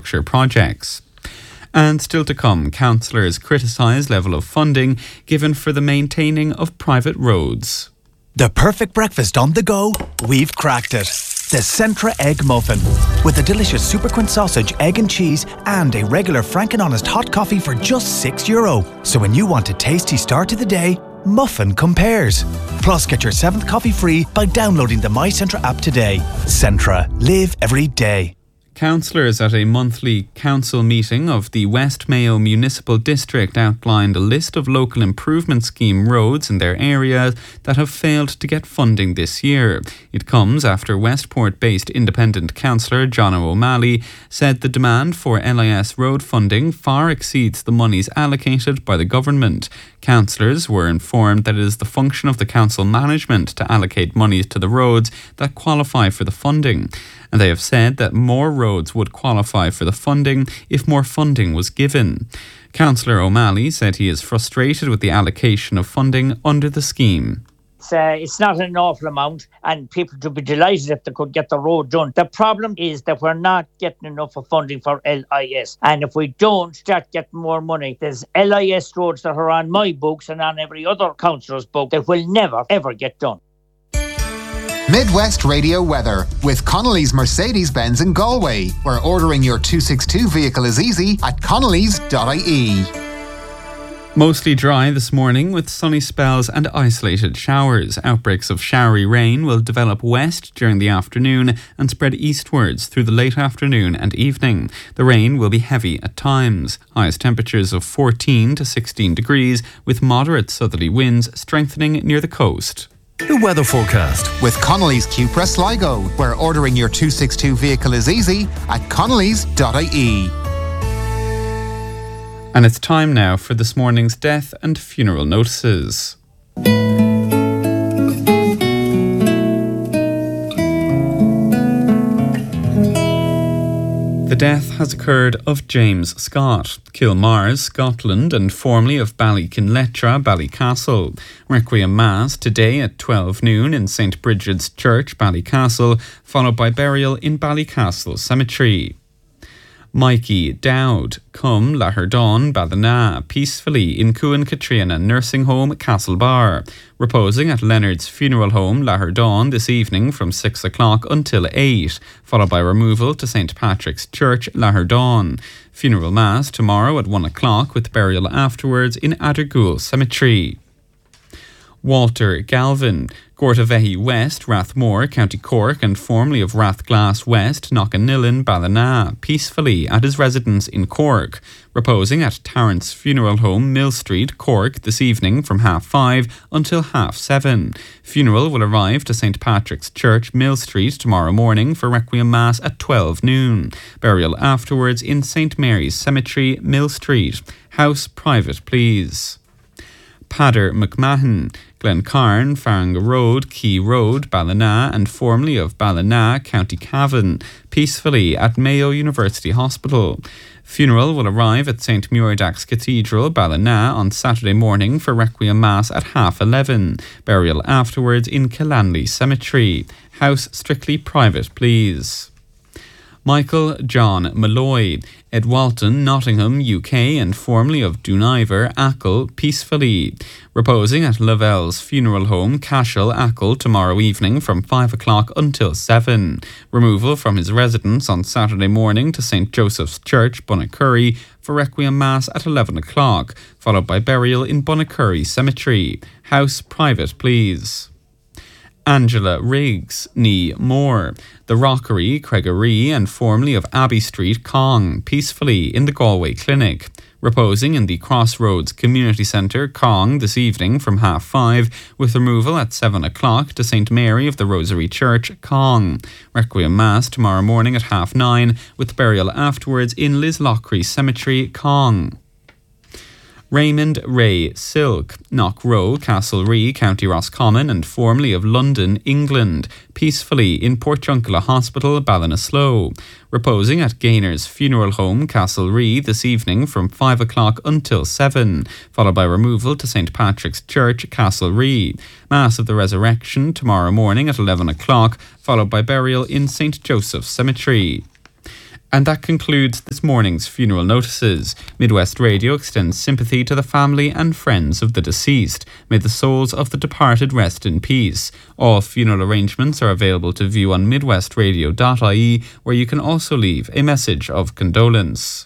infrastructure projects. And still to come, councillors criticise level of funding given for the maintaining of private roads. The perfect breakfast on the go, we've cracked it. The Centra Egg Muffin. With a delicious Superquint sausage, egg and cheese, and a regular Frank and Honest hot coffee for just €6. So when you want a tasty start to the day, Muffin compares. Plus, get your 7th coffee free by downloading the My Centra app today. Centra. Live every day. Councillors at a monthly council meeting of the West Mayo Municipal District outlined a list of local improvement scheme roads in their area that have failed to get funding this year. It comes after Westport-based independent councillor John O'Malley said the demand for LIS road funding far exceeds the monies allocated by the government. Councillors were informed that it is the function of the council management to allocate monies to the roads that qualify for the funding. And they have said that more roads would qualify for the funding if more funding was given. Councillor O'Malley said he is frustrated with the allocation of funding under the scheme. It's not an awful amount, and people would be delighted if they could get the road done. The problem is that we're not getting enough of funding for LIS, and if we don't start getting more money, there's LIS roads that are on my books and on every other councillor's book that will never ever get done. Midwest Radio weather with Connolly's Mercedes-Benz in Galway, where ordering your 262 vehicle is easy at connolly's.ie. Mostly dry this morning with sunny spells and isolated showers. Outbreaks of showery rain will develop west during the afternoon and spread eastwards through the late afternoon and evening. The rain will be heavy at times. Highest temperatures of 14 to 16 degrees with moderate southerly winds strengthening near the coast. The weather forecast with Connolly's Cupra Sligo, where ordering your 262 vehicle is easy at connolly's.ie. And it's time now for this morning's death and funeral notices. The death has occurred of James Scott, Kilmars, Scotland, and formerly of Ballykinletra, Ballycastle. Requiem Mass today at 12 noon in St. Bridget's Church, Ballycastle, followed by burial in Ballycastle Cemetery. Mikey Dowd, Cum Laherdon, Ballina, peacefully in Cuan Katrina Nursing Home, Castlebar, reposing at Leonard's Funeral Home, Laherdon, this evening from 6 o'clock until 8, followed by removal to St. Patrick's Church, Laherdon. Funeral Mass tomorrow at 1 o'clock with burial afterwards in Adergool Cemetery. Walter Galvin, Gortavehi West, Rathmore, County Cork, and formerly of Rathglass West, Knockannillan, Ballina, peacefully at his residence in Cork, reposing at Tarrant's Funeral Home, Mill Street, Cork, this evening from 5:30 until 7:30. Funeral will arrive to St. Patrick's Church, Mill Street, tomorrow morning for Requiem Mass at 12 noon. Burial afterwards in St. Mary's Cemetery, Mill Street. House private, please. Padder McMahon, Glencarn, Farringa Road, Key Road, Ballina, and formerly of Ballina, County Cavan, peacefully at Mayo University Hospital. Funeral will arrive at St. Muirdax Cathedral, Ballina, on Saturday morning for Requiem Mass at 11:30. Burial afterwards in Killanley Cemetery. House strictly private, please. Michael John Malloy, Edwalton, Nottingham, UK, and formerly of Duniver, Achill, peacefully. Reposing at Lavelle's Funeral Home, Cashel, Achill, tomorrow evening from 5 o'clock until 7. Removal from his residence on Saturday morning to St. Joseph's Church, Bunnacurry, for Requiem Mass at 11 o'clock, followed by burial in Bunnacurry Cemetery. House private, please. Angela Riggs, Nee Moore, The Rockery, Craigaree, and formerly of Abbey Street, Cong, peacefully in the Galway Clinic. Reposing in the Crossroads Community Centre, Cong, this evening from 5:30, with removal at 7 o'clock to St. Mary of the Rosary Church, Cong. Requiem Mass tomorrow morning at 9:30, with burial afterwards in Lislochry Cemetery, Cong. Raymond Ray Silk, Knockrow, Castlerea, County Roscommon, and formerly of London, England, peacefully in Portjunkella Hospital, Ballinasloe. Reposing at Gaynor's Funeral Home, Castlerea, this evening from 5 o'clock until 7, followed by removal to St. Patrick's Church, Castlerea. Mass of the Resurrection tomorrow morning at 11 o'clock, followed by burial in St. Joseph's Cemetery. And that concludes this morning's funeral notices. Midwest Radio extends sympathy to the family and friends of the deceased. May the souls of the departed rest in peace. All funeral arrangements are available to view on midwestradio.ie, where you can also leave a message of condolence.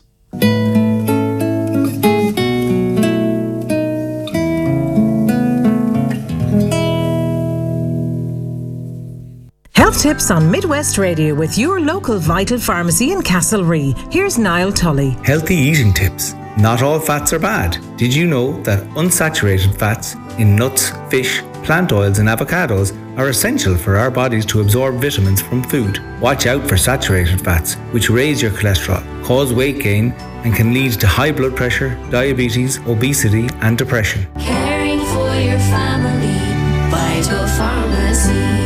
Health tips on Midwest Radio with your local Vital Pharmacy in Castlerea. Here's Niall Tully. Healthy eating tips. Not all fats are bad. Did you know that unsaturated fats in nuts, fish, plant oils and avocados are essential for our bodies to absorb vitamins from food? Watch out for saturated fats, which raise your cholesterol, cause weight gain and can lead to high blood pressure, diabetes, obesity and depression. Caring for your family, Vital Pharmacies.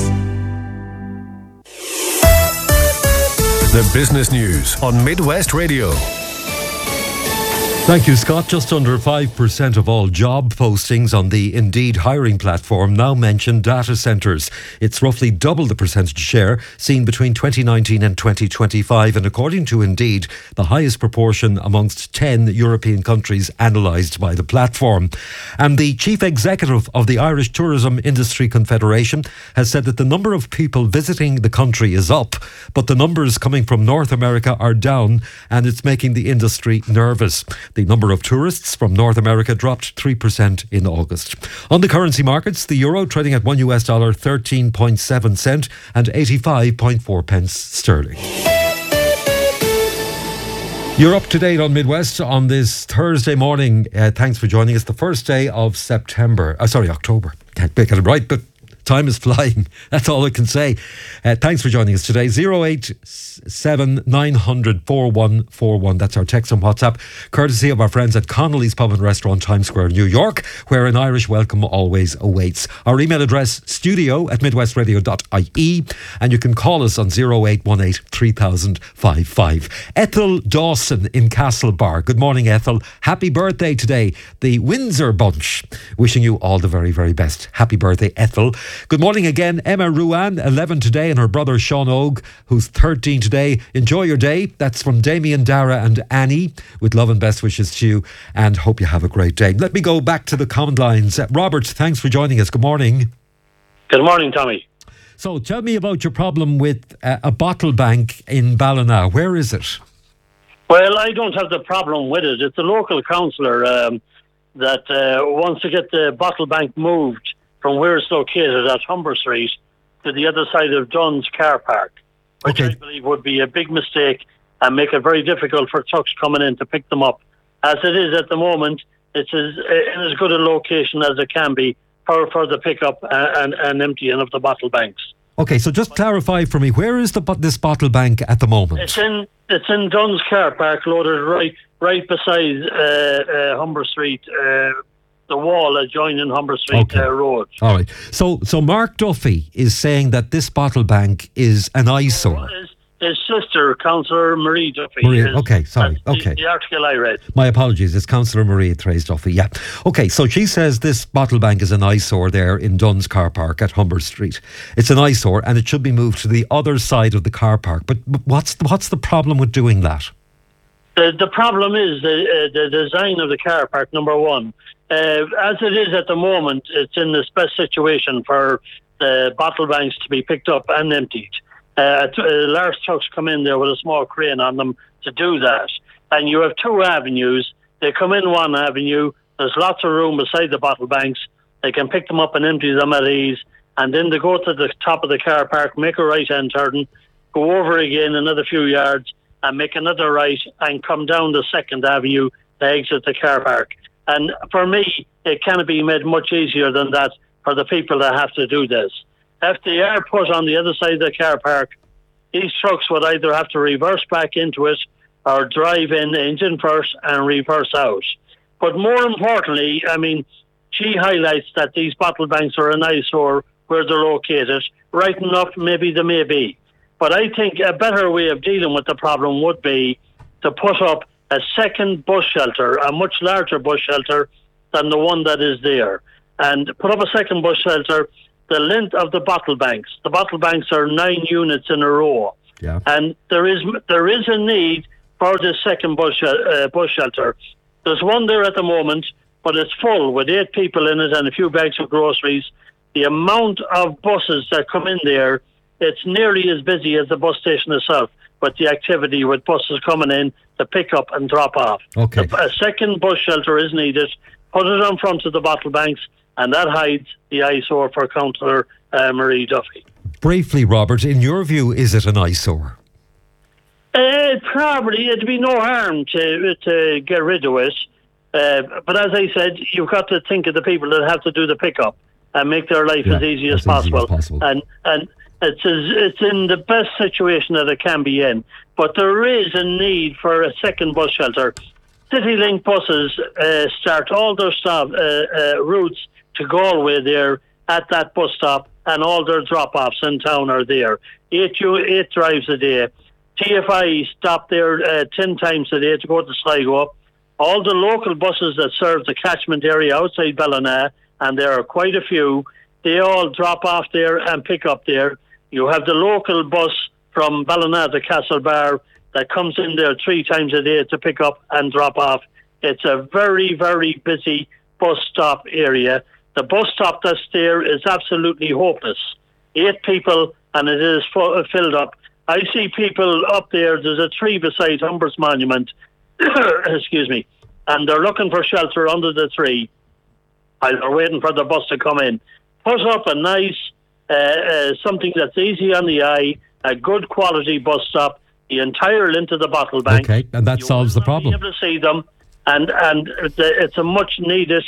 The business news on Midwest Radio. Thank you, Scott. Just under 5% of all job postings on the Indeed hiring platform now mention data centres. It's roughly double the percentage share seen between 2019 and 2025, and according to Indeed, the highest proportion amongst 10 European countries analysed by the platform. And the chief executive of the Irish Tourism Industry Confederation has said that the number of people visiting the country is up, but the numbers coming from North America are down, and it's making the industry nervous. The number of tourists from North America dropped 3% in August. On the currency markets, the euro trading at $1 13.7 cent and 85.4 pence sterling. You're up to date on Midwest on this Thursday morning. Thanks for joining us. The first day of October. Can't make it right, but time is flying. That's all I can say. Thanks for joining us today. 087 900 4141. That's our text on WhatsApp, courtesy of our friends at Connolly's Pub and Restaurant, Times Square, New York, where an Irish welcome always awaits. Our email address, studio@midwestradio.ie, and you can call us on 0818 3055. Ethel Dawson in Castlebar. Good morning, Ethel. Happy birthday today. The Windsor Bunch wishing you all the very, very best. Happy birthday, Ethel. Good morning again, Emma Ruan, 11 today, and her brother Sean Og, who's 13 today. Enjoy your day. That's from Damien, Dara and Annie, with love and best wishes to you, and hope you have a great day. Let me go back to the comment lines. Robert, thanks for joining us. Good morning. Good morning, Tommy. So tell me about your problem with a bottle bank in Ballina. Where is it? Well, I don't have the problem with it. It's a local councillor that wants to get the bottle bank moved from where it's located at Humber Street to the other side of Dunn's car park, which I believe would be a big mistake and make it very difficult for trucks coming in to pick them up. As it is at the moment, it's in as good a location as it can be for the pickup and emptying of the bottle banks. Okay, so just clarify for me, where is this bottle bank at the moment? It's in Dunn's car park, loaded right beside Humber Street, the wall adjoining Humber Street Road. All right. So Mark Duffy is saying that this bottle bank is an eyesore. His sister, Councillor Marie Duffy. The article I read. My apologies. It's Councillor Marie Thrace Duffy. Yeah. Okay. So she says this bottle bank is an eyesore there in Dunn's car park at Humber Street. It's an eyesore, and it should be moved to the other side of the car park. But what's the problem with doing that? The problem is the design of the car park, number one. As it is at the moment, it's in the best situation for the bottle banks to be picked up and emptied. Large trucks come in there with a small crane on them to do that. And you have two avenues. They come in one avenue. There's lots of room beside the bottle banks. They can pick them up and empty them at ease. And then they go to the top of the car park, make a right-hand turn, go over again another few yards, and make another right and come down the second avenue to exit the car park. And for me, it cannot be made much easier than that for the people that have to do this. If they are put on the other side of the car park, these trucks would either have to reverse back into it or drive in engine first and reverse out. But more importantly, I mean, she highlights that these bottle banks are an eyesore where they're located. Right enough, maybe they may be. But I think a better way of dealing with the problem would be to put up a second bus shelter, a much larger bus shelter than the one that is there. And put up a second bus shelter the length of the bottle banks. The bottle banks are 9 units in a row. Yeah. And there is a need for this second bus shelter. There's one there at the moment, but it's full with 8 people in it and a few bags of groceries. The amount of buses that come in there, it's nearly as busy as the bus station itself, but the activity with buses coming in to pick up and drop off. Okay. A second bus shelter is needed. Put it on front of the Bottle Banks, and that hides the eyesore for Councillor Marie Duffy. Briefly, Robert, in your view, is it an eyesore? Probably, it'd be no harm to get rid of it. But as I said, you've got to think of the people that have to do the pickup and make their life as easy as possible. And it's in the best situation that it can be in. But there is a need for a second bus shelter. CityLink buses start all their routes to Galway there at that bus stop, and all their drop-offs in town are there. 8 drives a day. TFI stop there 10 times a day to go to Sligo. All the local buses that serve the catchment area outside Ballina, and there are quite a few, they all drop off there and pick up there. You have the local bus from Ballina to Castlebar that comes in there 3 times a day to pick up and drop off. It's a very, very busy bus stop area. The bus stop that's there is absolutely hopeless. 8 people, and it is filled up. I see people up there. There's a tree beside Humber's Monument. Excuse me. And they're looking for shelter under the tree. They're waiting for the bus to come in. Put up a nice, something that's easy on the eye, a good quality bus stop, the entire length of the Bottle Bank. Okay, and that solves the problem. You'll be able to see them, and it's a much needed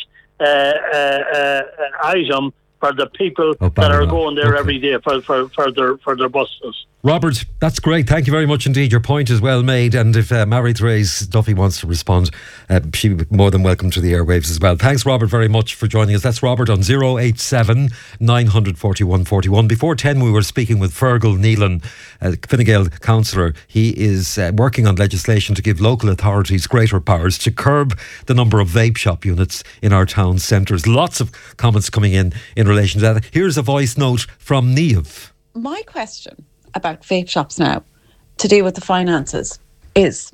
item for the people that are going there every day for their buses. Robert, that's great. Thank you very much indeed. Your point is well made. And if Marie-Therese Duffy wants to respond, she'd be more than welcome to the airwaves as well. Thanks, Robert, very much for joining us. That's Robert on 087 941 41. Before 10, we were speaking with Fergal Neelan, Fine Gael councillor. He is working on legislation to give local authorities greater powers to curb the number of vape shop units in our town centres. Lots of comments coming in relation to that. Here's a voice note from Niamh. My question about vape shops now, to do with the finances, is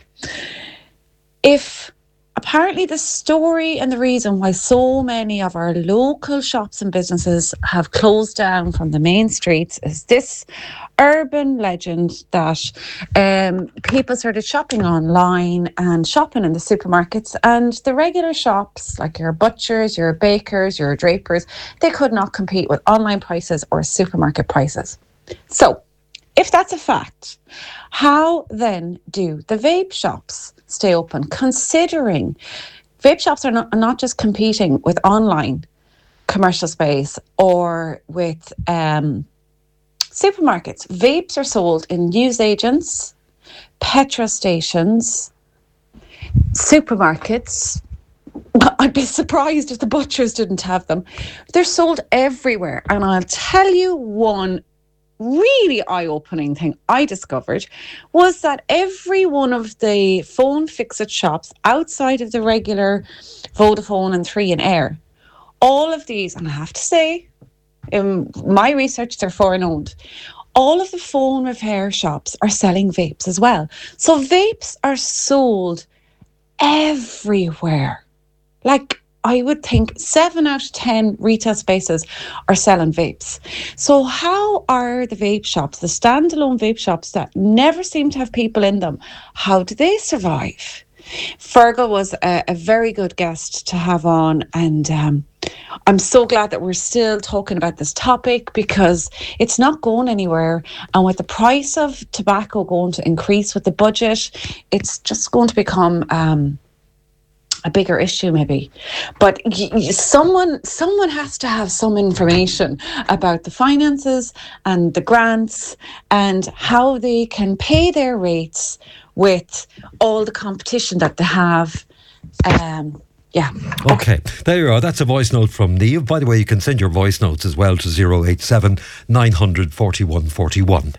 if apparently the story and the reason why so many of our local shops and businesses have closed down from the main streets is this urban legend that people started shopping online and shopping in the supermarkets, and the regular shops like your butchers, your bakers, your drapers, they could not compete with online prices or supermarket prices. So if that's a fact, how then do the vape shops stay open, considering vape shops are not just competing with online commercial space or with supermarkets? Vapes are sold in newsagents, petrol stations, supermarkets. I'd be surprised if the butchers didn't have them. They're sold everywhere. And I'll tell you one really eye-opening thing I discovered was that every one of the phone fix-it shops outside of the regular Vodafone and 3 and Air, all of these, and I have to say, in my research, they're foreign owned. All of the phone repair shops are selling vapes as well. So vapes are sold everywhere. Like, I would think 7 out of 10 retail spaces are selling vapes. So how are the vape shops, the standalone vape shops that never seem to have people in them, how do they survive? Fergal was a very good guest to have on, and I'm so glad that we're still talking about this topic because it's not going anywhere. And with the price of tobacco going to increase with the budget, it's just going to become a bigger issue maybe. But someone has to have some information about the finances and the grants and how they can pay their rates with all the competition that they have. Yeah. Okay, there you are. That's a voice note from Niamh. By the way, you can send your voice notes as well to 087 941 41.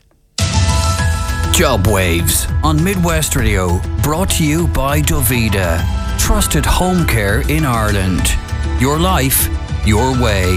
Job Waves on Midwest Radio, brought to you by Dovida, trusted home care in Ireland. Your life, your way.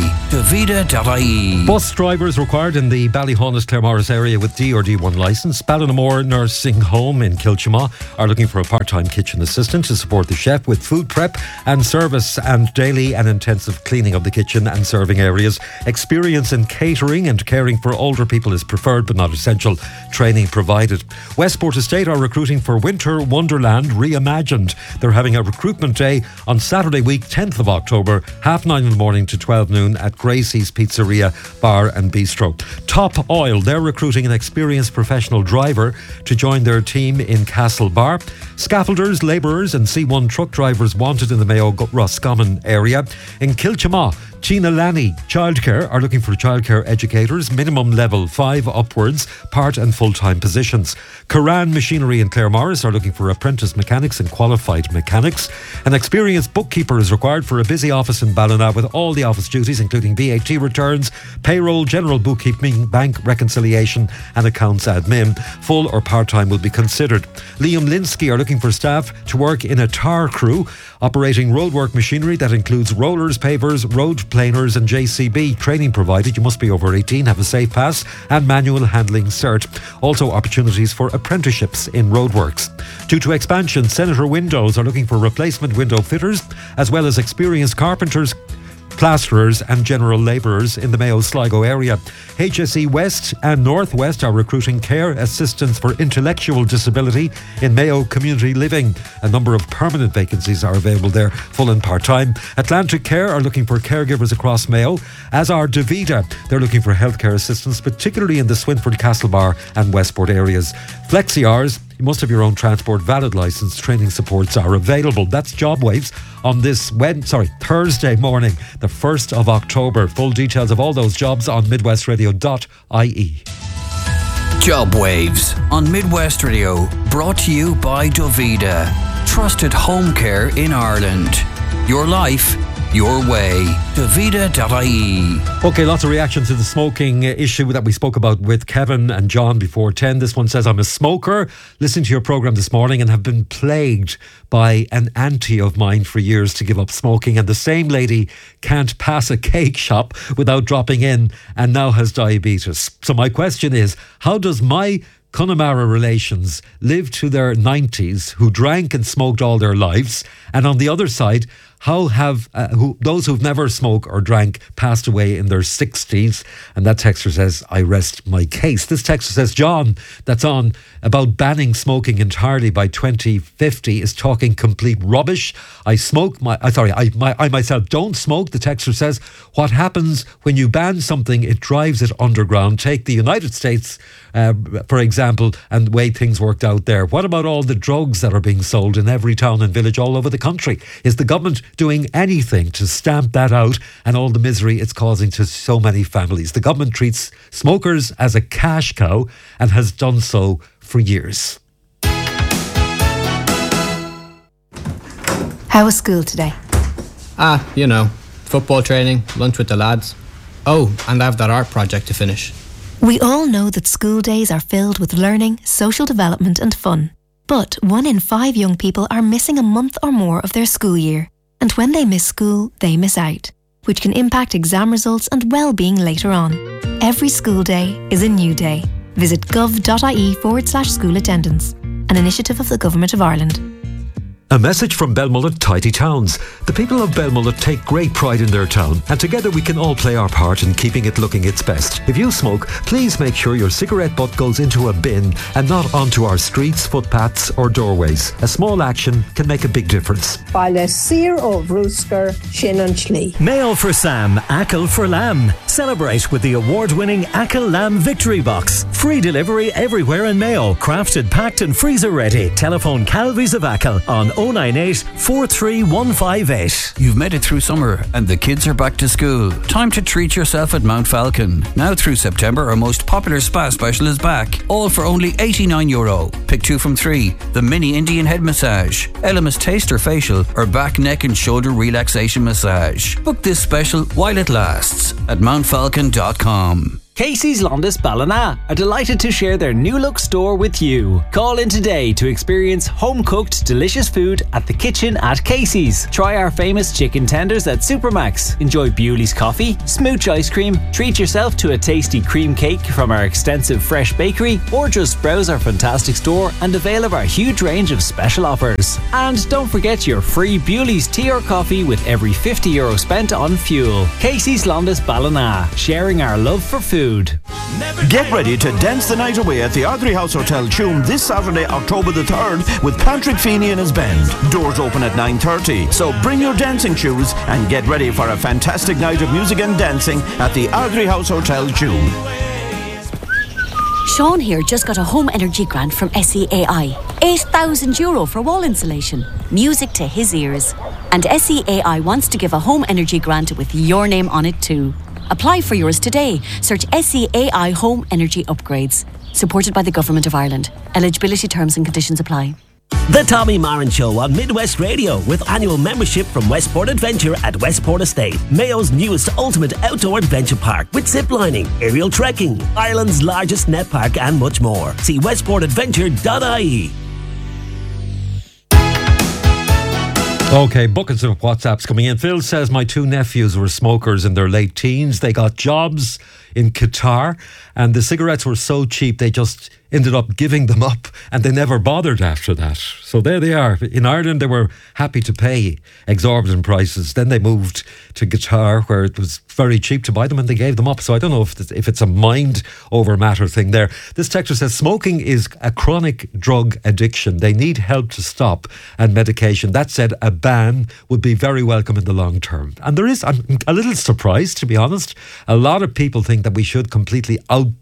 Davida.ie. Bus drivers required in the Ballyhonus Claremorris area with D or D1 licence. Ballinamore Nursing Home in Kilchama are looking for a part-time kitchen assistant to support the chef with food prep and service and daily and intensive cleaning of the kitchen and serving areas. Experience in catering and caring for older people is preferred but not essential. Training provided. Westport Estate are recruiting for Winter Wonderland Reimagined. They're having a recruitment day on Saturday week 10th of October, 9:30 in the morning to 12 noon at Gracie's Pizzeria, Bar and Bistro. Top Oil, they're recruiting an experienced professional driver to join their team in Castlebar. Scaffolders, labourers and C1 truck drivers wanted in the Mayo Roscommon area. In Kilchama, Tina Lanny Childcare are looking for childcare educators, minimum level 5 upwards, part and full-time positions. Coran Machinery in Claremorris are looking for apprentice mechanics and qualified mechanics. An experienced bookkeeper is required for a busy office in Ballina with all the office duties including VAT returns, payroll, general bookkeeping, bank reconciliation and accounts admin. Full or part-time will be considered. Liam Linsky are looking for staff to work in a tar crew operating roadwork machinery that includes rollers, pavers, road planers and JCB. Training provided. You must be over 18, have a safe pass and manual handling cert. Also opportunities for apprenticeships in roadworks. Due to expansion, Senator Windows are looking for replacement window fitters as well as experienced carpenters, plasterers and general labourers in the Mayo Sligo area. HSE West and Northwest are recruiting care assistants for intellectual disability in Mayo Community Living. A number of permanent vacancies are available there, full and part-time. Atlantic Care are looking for caregivers across Mayo, as are Davida. They're looking for healthcare assistants, particularly in the Swinford, Castlebar and Westport areas. Flexi hours, you must have your own transport valid licence. Training supports are available. That's Jobwaves on this Thursday morning, the 1st of October. Full details of all those jobs on midwestradio.ie. Jobwaves on Midwest Radio, brought to you by Davida. Trusted home care in Ireland. Your life, your way. Davida.ie. Okay, lots of reaction to the smoking issue that we spoke about with Kevin and John before 10. This one says, I'm a smoker, listening to your programme this morning and have been plagued by an auntie of mine for years to give up smoking, and the same lady can't pass a cake shop without dropping in and now has diabetes. So my question is, how does my Connemara relations live to their 90s who drank and smoked all their lives, and on the other side, how have those who've never smoked or drank passed away in their 60s? And that texter says, I rest my case. This texter says, John, that's on about banning smoking entirely by 2050 is talking complete rubbish. I myself don't smoke. The texter says, what happens when you ban something, it drives it underground. Take the United States, for example, and the way things worked out there. What about all the drugs that are being sold in every town and village all over the country? Is the government doing anything to stamp that out and all the misery it's causing to so many families? The government treats smokers as a cash cow and has done so for years. How was school today? Football training, lunch with the lads. Oh, and I have that art project to finish. We all know that school days are filled with learning, social development and fun. But 1 in 5 young people are missing a month or more of their school year. And when they miss school, they miss out, which can impact exam results and well-being later on. Every school day is a new day. Visit gov.ie/school attendance, an initiative of the Government of Ireland. A message from Belmullet Tidy Towns. The people of Belmullet take great pride in their town, and together we can all play our part in keeping it looking its best. If you smoke, please make sure your cigarette butt goes into a bin and not onto our streets, footpaths or doorways. A small action can make a big difference. Baile Sir of Roosker, Shannon Schlee. Mayo for Sam, Ackle for Lamb. Celebrate with the award-winning Ackle Lamb Victory Box. Free delivery everywhere in Mayo. Crafted, packed and freezer ready. Telephone Calvies of Ackle on 098 43158. You've made it through summer and the kids are back to school. Time to treat yourself at Mount Falcon. Now through September, our most popular spa special is back. All for only €89. Pick 2 from 3. The mini Indian head massage, Elemis taster facial or back, neck and shoulder relaxation massage. Book this special while it lasts at mountfalcon.com. Casey's Londis Ballina are delighted to share their new look store with you. Call in today to experience home-cooked delicious food at the kitchen at Casey's. Try our famous chicken tenders at Supermax. Enjoy Bewley's coffee, smooch ice cream, treat yourself to a tasty cream cake from our extensive fresh bakery, or just browse our fantastic store and avail of our huge range of special offers. And don't forget your free Bewley's tea or coffee with every €50 spent on fuel. Casey's Londis Ballina, sharing our love for food. Get ready to dance the night away at the Ardrey House Hotel Tuam this Saturday, October the 3rd with Patrick Feeney and his band. Doors open at 9:30, so bring your dancing shoes and get ready for a fantastic night of music and dancing at the Ardrey House Hotel Tuam. Sean here just got a home energy grant from SEAI. €8,000 for wall insulation. Music to his ears. And SEAI wants to give a home energy grant with your name on it too. Apply for yours today. Search SEAI Home Energy Upgrades. Supported by the Government of Ireland. Eligibility terms and conditions apply. The Tommy Marin Show on Midwest Radio with annual membership from Westport Adventure at Westport Estate, Mayo's newest ultimate outdoor adventure park with ziplining, aerial trekking, Ireland's largest net park and much more. See westportadventure.ie. Okay, buckets of WhatsApps coming in. Phil says, my two nephews were smokers in their late teens. They got jobs in Qatar and the cigarettes were so cheap they just ended up giving them up and they never bothered after that. So there they are. In Ireland they were happy to pay exorbitant prices. Then they moved to Qatar where it was very cheap to buy them and they gave them up. So I don't know if it's a mind over matter thing there. This texter says smoking is a chronic drug addiction. They need help to stop and medication. That said, a ban would be very welcome in the long term. And there is, I'm a little surprised to be honest. A lot of people think that we should completely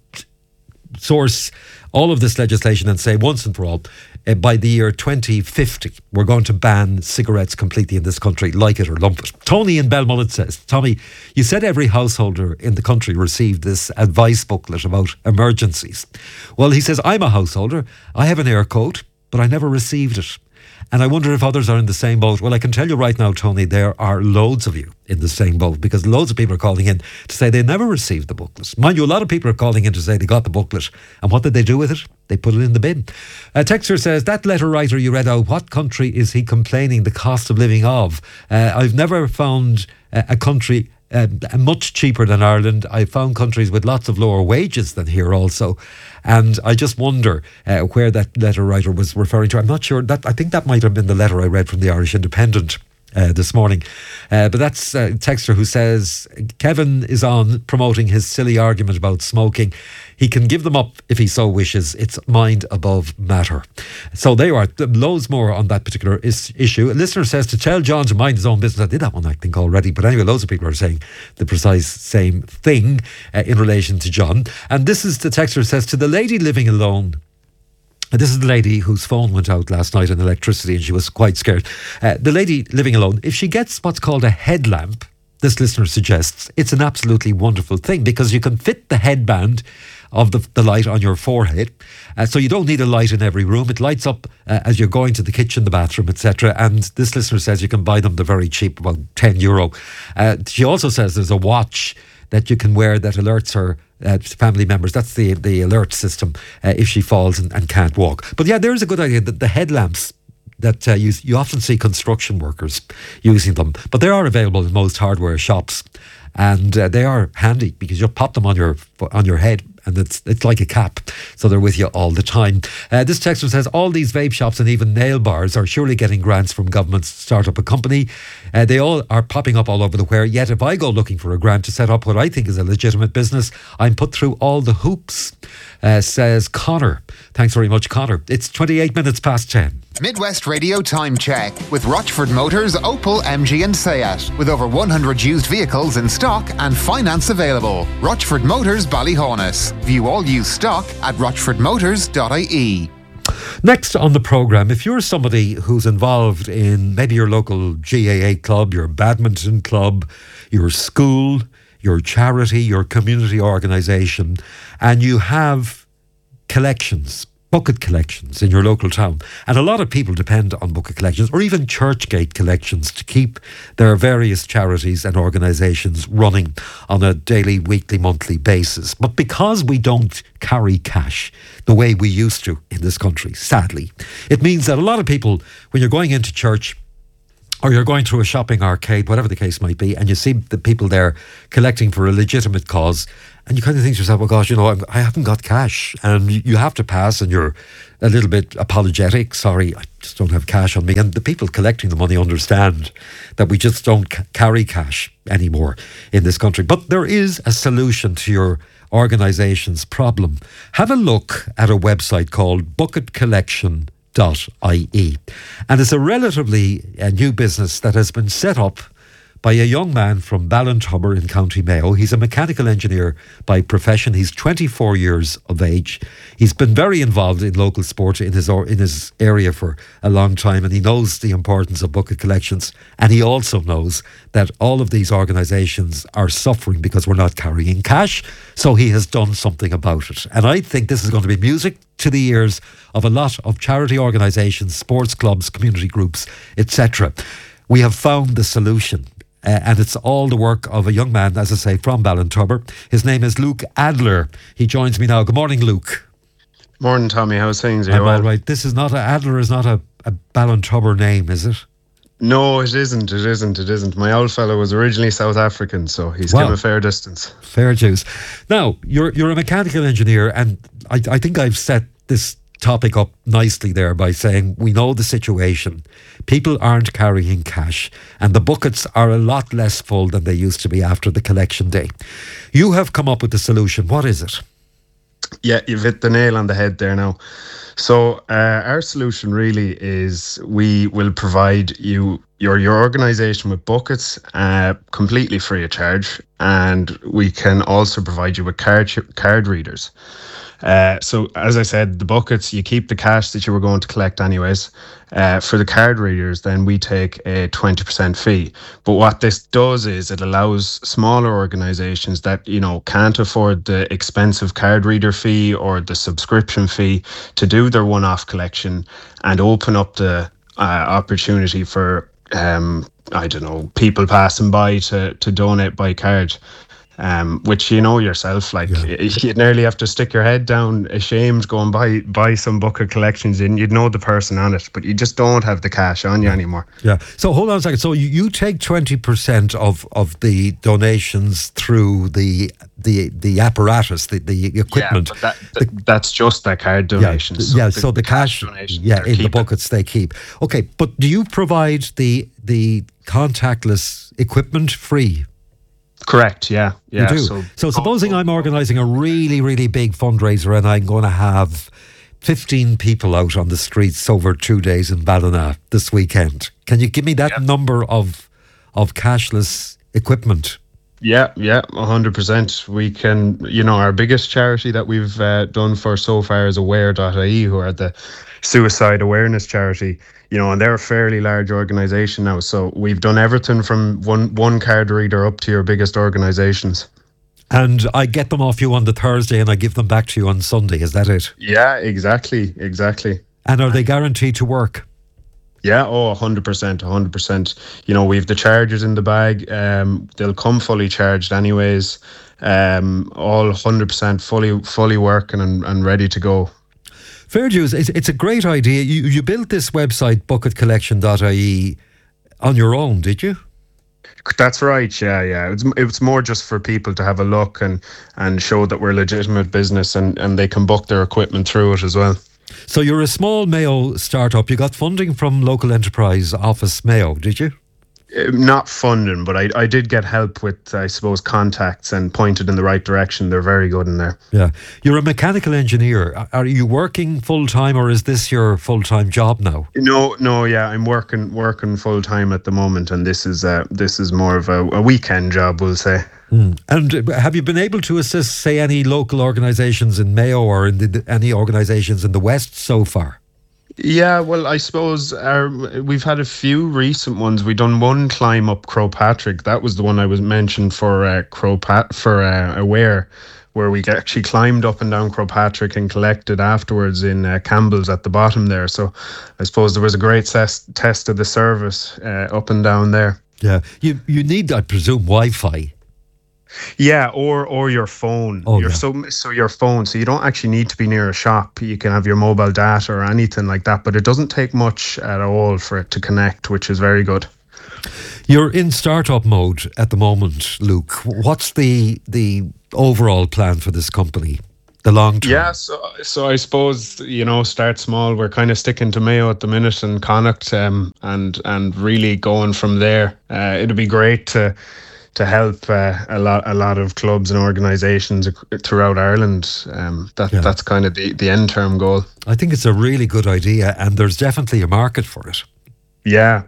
outsource all of this legislation and say once and for all, by the year 2050, we're going to ban cigarettes completely in this country, like it or lump it. Tony in Belmullet says, Tommy, you said every householder in the country received this advice booklet about emergencies. Well, he says, I'm a householder. I have an air coat, but I never received it. And I wonder if others are in the same boat. Well, I can tell you right now, Tony, there are loads of you in the same boat because loads of people are calling in to say they never received the booklet. Mind you, a lot of people are calling in to say they got the booklet. And what did they do with it? They put it in the bin. Texter says, that letter writer you read out, what country is he complaining the cost of living of? I've never found a country much cheaper than Ireland. I found countries with lots of lower wages than here also. And I just wonder where that letter writer was referring to. I'm not sure. I think that might have been the letter I read from the Irish Independent this morning. But that's a texter who says, Kevin is on promoting his silly argument about smoking. He can give them up if he so wishes. It's mind above matter. So there you are. Loads more on that particular issue. A listener says to tell John to mind his own business. I did that one, I think, already. But anyway, loads of people are saying the precise same thing in relation to John. And this is the texter who says, to the lady living alone. This is the lady whose phone went out last night in electricity and she was quite scared. The lady living alone, if she gets what's called a headlamp, this listener suggests, it's an absolutely wonderful thing because you can fit the headband of the light on your forehead. So you don't need a light in every room. It lights up as you're going to the kitchen, the bathroom, etc. And this listener says you can buy them. They're very cheap, about €10. She also says there's a watch that you can wear that alerts her family members. That's the alert system if she falls and can't walk. But yeah, there's a good idea that the headlamps that you often see construction workers using them, but they are available in most hardware shops, and they are handy because you pop them on your head. And it's like a cap, so they're with you all the time. This texter says, all these vape shops and even nail bars are surely getting grants from governments to start up a company. They all are popping up all over the where. Yet if I go looking for a grant to set up what I think is a legitimate business, I'm put through all the hoops, says Connor. Thanks very much, Connor. It's 28 minutes past 10. Midwest Radio Time Check with Rochford Motors, Opel, MG and Seat. With over 100 used vehicles in stock and finance available. Rochford Motors, Ballyhonus. View all used stock at rochfordmotors.ie. Next on the programme, if you're somebody who's involved in maybe your local GAA club, your badminton club, your school, your charity, your community organisation, and you have collections bucket collections in your local town. And a lot of people depend on bucket collections or even Churchgate collections to keep their various charities and organisations running on a daily, weekly, monthly basis. But because we don't carry cash the way we used to in this country, sadly, it means that a lot of people, when you're going into church or you're going through a shopping arcade, whatever the case might be, and you see the people there collecting for a legitimate cause, and you kind of think to yourself, well, gosh, I haven't got cash. And you have to pass, and you're a little bit apologetic. Sorry, I just don't have cash on me. And the people collecting the money understand that we just don't carry cash anymore in this country. But there is a solution to your organisation's problem. Have a look at a website called bucketcollection.ie. And it's a relatively new business that has been set up by a young man from Ballintubber in County Mayo. He's a mechanical engineer by profession. He's 24 years of age. He's been very involved in local sport in his area for a long time, and he knows the importance of bucket collections. And he also knows that all of these organisations are suffering because we're not carrying cash. So he has done something about it. And I think this is going to be music to the ears of a lot of charity organisations, sports clubs, community groups, etc. We have found the solution. And it's all the work of a young man, as I say, from Ballintubber. His name is Luke Adler. He joins me now. Good morning, Luke. Morning, Tommy. How's things? I'm all right. Adler is not a Ballintubber name, is it? No, it isn't. My old fellow was originally South African, so he's come a fair distance. Fair dues. Now, you're a mechanical engineer, and I think I've set this topic up nicely there by saying we know the situation. People aren't carrying cash, and the buckets are a lot less full than they used to be after the collection day. You have come up with the solution. What is it? Yeah, you've hit the nail on the head there now. So our solution really is we will provide your organisation with buckets completely free of charge, and we can also provide you with card readers. So as I said, the buckets, you keep the cash that you were going to collect anyways. For the card readers, then we take a 20% fee. But what this does is it allows smaller organisations that, can't afford the expensive card reader fee or the subscription fee to do their one-off collection and open up the opportunity for, people passing by to donate by card. Which yourself, you'd nearly have to stick your head down ashamed going buy some bucket collections in. You'd know the person on it, but you just don't have the cash on you anymore. Yeah. So hold on a second. So you take 20% of the donations through the apparatus, the equipment. Yeah, but that's just that card donations. Yeah. So the cash in the buckets they keep. Okay, but do you provide the contactless equipment free? Correct, yeah. You do. So supposing I'm organising a really, really big fundraiser and I'm going to have 15 people out on the streets over 2 days in Ballina this weekend. Can you give me that number of cashless equipment? Yeah, 100%. We can, our biggest charity that we've done for so far is Aware.ie, who are the suicide awareness charity. And they're a fairly large organisation now. So we've done everything from one card reader up to your biggest organisations. And I get them off you on the Thursday and I give them back to you on Sunday. Is that it? Yeah, exactly. And are they guaranteed to work? Yeah, 100%. We've the chargers in the bag. They'll come fully charged anyways. All 100% fully working and ready to go. Fair dues. It's a great idea. You built this website, bucketcollection.ie, on your own, did you? That's right, yeah. It was more just for people to have a look and show that we're a legitimate business and they can book their equipment through it as well. So you're a small Mayo startup. You got funding from Local Enterprise Office Mayo, did you? Not funding, but I did get help with, I suppose, contacts and pointed in the right direction. They're very good in there. Yeah. You're a mechanical engineer. Are you working full-time or is this your full-time job now? No, yeah. I'm working full-time at the moment, and this is more of a weekend job, we'll say. And have you been able to assist, say, any local organisations in Mayo or in any organisations in the West so far? Yeah, well, I suppose we've had a few recent ones. We done one climb up Crowpatrick. That was the one I was mentioned for Aware. where we actually climbed up and down Crowpatrick and collected afterwards in Campbell's at the bottom there. So I suppose there was a great test of the service up and down there. Yeah, you need, I presume, Wi-Fi. Yeah, or your phone. So your phone. So you don't actually need to be near a shop. You can have your mobile data or anything like that, but it doesn't take much at all for it to connect, which is very good. You're in startup mode at the moment, Luke. What's the overall plan for this company? The long term? Yeah, so I suppose, start small. We're kind of sticking to Mayo at the minute and Connacht, and really going from there. It'd be great to help a lot of clubs and organisations throughout Ireland. That's kind of the end term goal. I think it's a really good idea, and there's definitely a market for it. Yeah,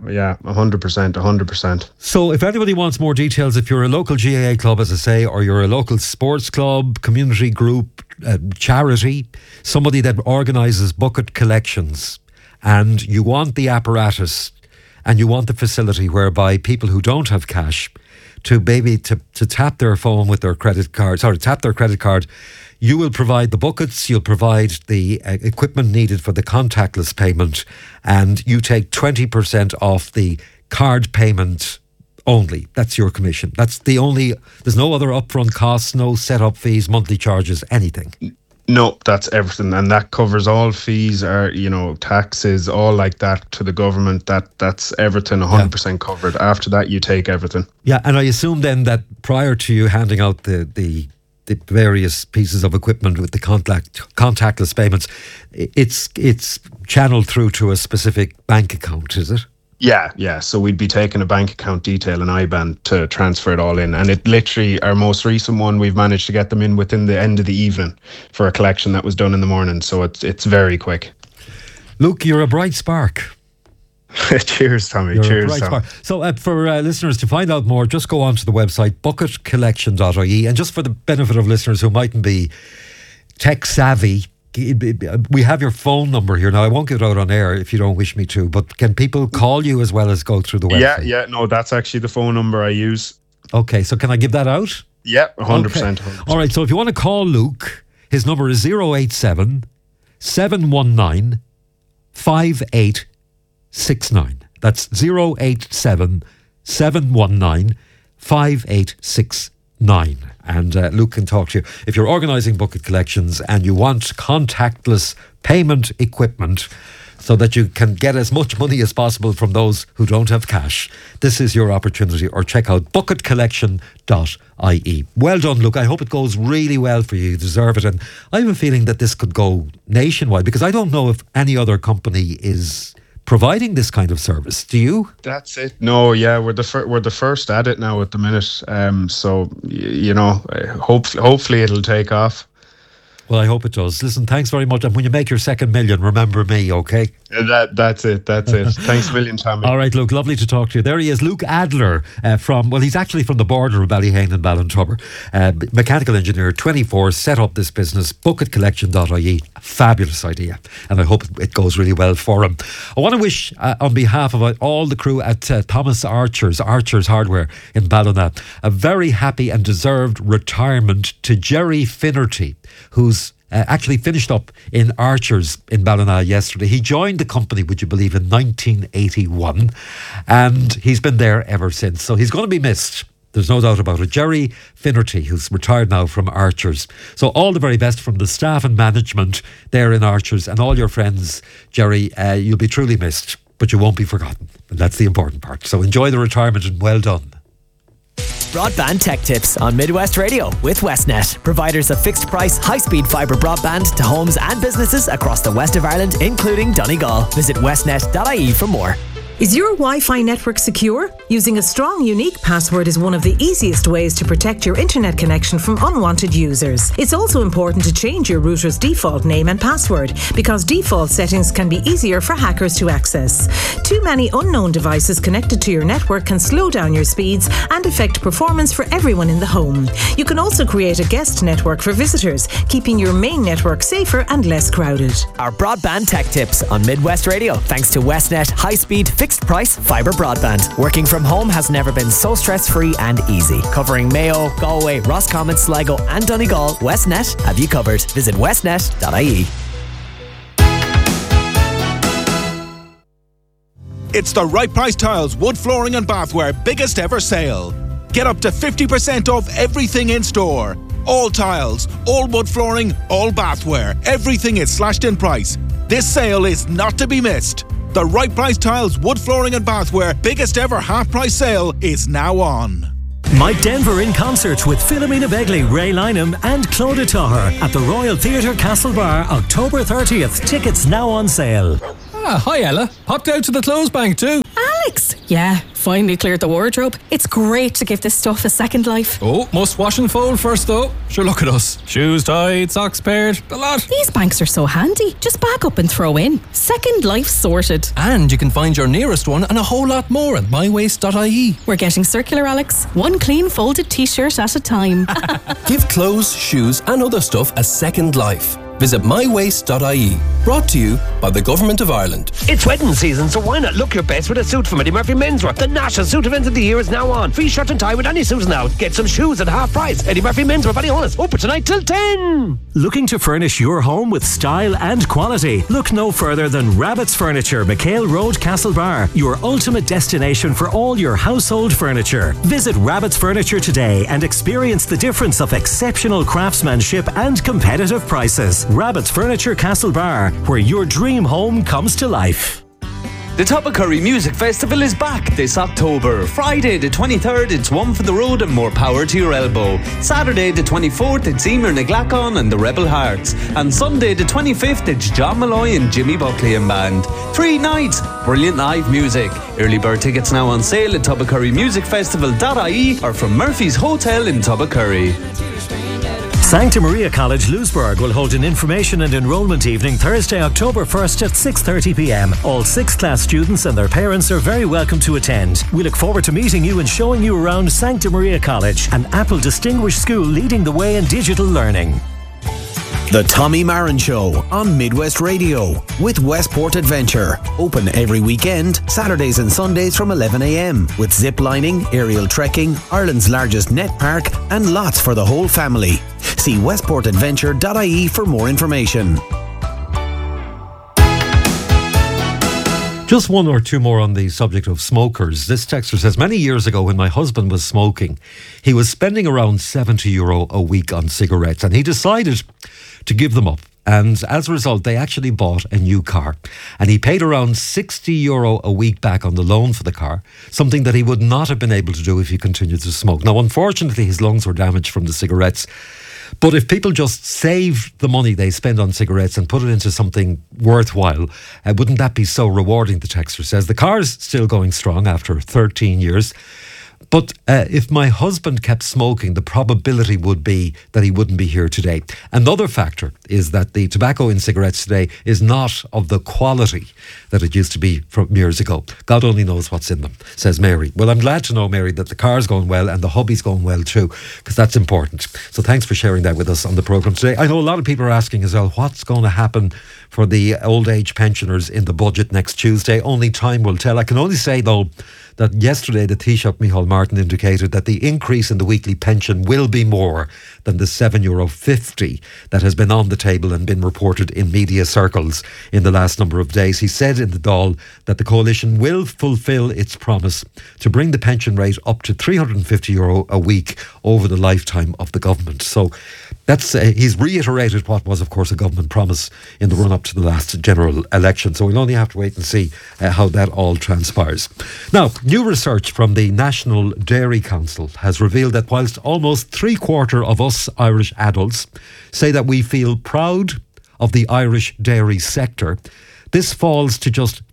100%. So if anybody wants more details, if you're a local GAA club, as I say, or you're a local sports club, community group, charity, somebody that organises bucket collections, and you want the apparatus and you want the facility whereby people who don't have cash to tap their phone with their credit card, you will provide the buckets, you'll provide the equipment needed for the contactless payment, and you take 20% off the card payment only. That's your commission. That's the only, there's no other upfront costs, no setup fees, monthly charges, anything. No, that's everything, and that covers all fees, or taxes, all like that to the government. That's everything, 100% covered. After that, you take everything. Yeah, and I assume then that prior to you handing out the various pieces of equipment with the contactless payments, it's channeled through to a specific bank account, is it? Yeah. So we'd be taking a bank account detail and IBAN to transfer it all in. And it literally, our most recent one, we've managed to get them in within the end of the evening for a collection that was done in the morning. So it's very quick. Luke, you're a bright spark. Cheers, Tommy. Cheers, Tom. So for listeners to find out more, just go onto the website bucketcollection.ie. And just for the benefit of listeners who mightn't be tech savvy, we have your phone number here. Now, I won't give it out on air if you don't wish me to, but can people call you as well as go through the website? Yeah, no, that's actually the phone number I use. Okay, so can I give that out? Yeah, 100%. Okay. All right, so if you want to call Luke, his number is 087 719 5869. That's 087 719 5869. And Luke can talk to you. If you're organising bucket collections and you want contactless payment equipment so that you can get as much money as possible from those who don't have cash, this is your opportunity. Or check out bucketcollection.ie. Well done, Luke. I hope it goes really well for you. You deserve it. And I have a feeling that this could go nationwide, because I don't know if any other company is providing this kind of service. Do you? That's it. No, yeah, we're the first at it now at the minute. So hopefully it'll take off. Well, I hope it does. Listen, thanks very much. And when you make your second million, remember me, okay? That's it. Thanks a million, Tommy. All right, Luke, lovely to talk to you. There he is, Luke Adler, he's actually from the border of Ballyhane and Ballintubber. Mechanical engineer, 24, set up this business, bucketcollection.ie. Fabulous idea. And I hope it goes really well for him. I want to wish, on behalf of all the crew at Thomas Archer's Hardware in Ballina, a very happy and deserved retirement to Jerry Finnerty, who's actually finished up in Archer's in Ballina yesterday. He joined the company, would you believe, in 1981, and he's been there ever since. So he's going to be missed. There's no doubt about it. Jerry Finnerty, who's retired now from Archer's. So all the very best from the staff and management there in Archer's, and all your friends, Jerry. You'll be truly missed, but you won't be forgotten. And that's the important part. So enjoy the retirement and well done. Broadband Tech Tips on Midwest Radio with Westnet, providers of fixed price, high-speed fibre broadband to homes and businesses across the west of Ireland, including Donegal. Visit westnet.ie for more. Is your Wi-Fi network secure? Using a strong, unique password is one of the easiest ways to protect your internet connection from unwanted users. It's also important to change your router's default name and password, because default settings can be easier for hackers to access. Too many unknown devices connected to your network can slow down your speeds and affect performance for everyone in the home. You can also create a guest network for visitors, keeping your main network safer and less crowded. Our Broadband Tech Tips on Midwest Radio, thanks to Westnet high-speed fixed price fibre broadband. Working from home has never been so stress-free and easy. Covering Mayo, Galway, Roscommon, Sligo and Donegal, Westnet have you covered. Visit westnet.ie. It's the Right Price Tiles wood flooring and bathware biggest ever sale. Get up to 50% off everything in store. All tiles, all wood flooring, all bathware. Everything is slashed in price. This sale is not to be missed. The Right Price Tiles wood flooring and bathware biggest ever half price sale is now on. Mike Denver in concert with Philomena Begley, Ray Lynham and Claudia Taher at the Royal Theatre Castlebar, October 30th. Tickets now on sale. Hi Ella. Popped out to the clothes bank too. Alex! Yeah, finally cleared the wardrobe. It's great to give this stuff a second life. Oh, must wash and fold first though. Sure, look at us. Shoes tied, socks paired, the lot. These banks are so handy. Just back up and throw in. Second life sorted. And you can find your nearest one and a whole lot more at mywaste.ie. We're getting circular, Alex. One clean folded t-shirt at a time. Give clothes, shoes and other stuff a second life. Visit mywaste.ie. Brought to you by the Government of Ireland. It's wedding season, so why not look your best with a suit from Eddie Murphy Menswear? The national suit event of the year is now on. Free shirt and tie with any suit now. Get some shoes at half price. Eddie Murphy Menswear, Ballyhonus. Open tonight till 10. Looking to furnish your home with style and quality? Look no further than Rabbit's Furniture, McHale Road, Castlebar. Your ultimate destination for all your household furniture. Visit Rabbit's Furniture today and experience the difference of exceptional craftsmanship and competitive prices. Rabbit's Furniture, Castlebar, where your dream home comes to life. The Toppacurry Music Festival is back this October. Friday the 23rd, it's One for the Road and More Power to Your Elbow. Saturday the 24th, it's Emer Naglacon and the Rebel Hearts. And Sunday the 25th, it's John Malloy and Jimmy Buckley and Band. 3 nights, brilliant live music. Early bird tickets now on sale at toppacurrymusicfestival.ie or from Murphy's Hotel in Toppacurry. Sancta Maria College, Lewisburg will hold an information and enrolment evening Thursday, October 1st at 6:30 p.m. All 6th class students and their parents are very welcome to attend. We look forward to meeting you and showing you around Sancta Maria College, an Apple distinguished school leading the way in digital learning. The Tommy Marin Show on Midwest Radio with Westport Adventure. Open every weekend, Saturdays and Sundays from 11 a.m. with zip lining, aerial trekking, Ireland's largest net park and lots for the whole family. See westportadventure.ie for more information. Just one or two more on the subject of smokers. This texter says, many years ago when my husband was smoking, he was spending around €70 a week on cigarettes and he decided to give them up. And as a result, they actually bought a new car. And he paid around €60 a week back on the loan for the car, something that he would not have been able to do if he continued to smoke. Now, unfortunately, his lungs were damaged from the cigarettes. But if people just saved the money they spend on cigarettes and put it into something worthwhile, wouldn't that be so rewarding, the texter says. The car's still going strong after 13 years. But if my husband kept smoking, the probability would be that he wouldn't be here today. Another factor is that the tobacco in cigarettes today is not of the quality that it used to be from years ago. God only knows what's in them, says Mary. Well, I'm glad to know, Mary, that the car's going well and the hubby's going well too, because that's important. So thanks for sharing that with us on the programme today. I know a lot of people are asking as well, what's going to happen for the old age pensioners in the budget next Tuesday? Only time will tell. I can only say, though, that yesterday the Taoiseach Micheál Martin indicated that the increase in the weekly pension will be more than the €7.50 that has been on the table and been reported in media circles in the last number of days. He said in the Dáil that the coalition will fulfil its promise to bring the pension rate up to €350 a week over the lifetime of the government. So that's he's reiterated what was, of course, a government promise in the run-up to the last general election. So we'll only have to wait and see how that all transpires. Now, new research from the National Dairy Council has revealed that whilst almost 3/4 of us Irish adults say that we feel proud of the Irish dairy sector, this falls to just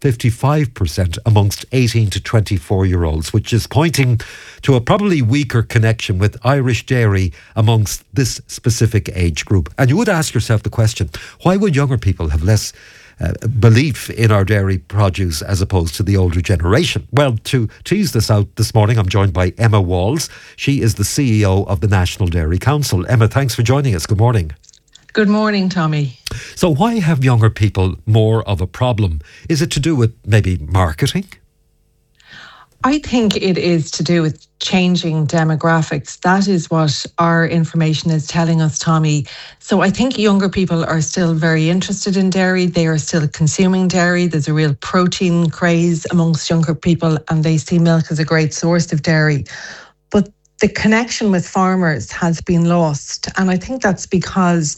55% amongst 18 to 24-year-olds, which is pointing to a probably weaker connection with Irish dairy amongst this specific age group. And you would ask yourself the question, why would younger people have less belief in our dairy produce as opposed to the older generation? Well, to tease this out this morning, I'm joined by Emma Walls. She is the CEO of the National Dairy Council. Emma, thanks for joining us. Good morning. Good morning, Tommy. So why have younger people more of a problem? Is it to do with maybe marketing? I think it is to do with changing demographics. That is what our information is telling us, Tommy. So I think younger people are still very interested in dairy. They are still consuming dairy. There's a real protein craze amongst younger people, and they see milk as a great source of dairy. But the connection with farmers has been lost. And I think that's because